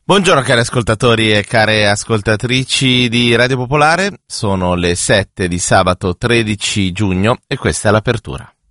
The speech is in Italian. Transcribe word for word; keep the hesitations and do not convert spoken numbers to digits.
Buongiorno cari ascoltatori e care ascoltatrici di Radio Popolare, sono le sette di sabato tredici giugno e questa è l'apertura.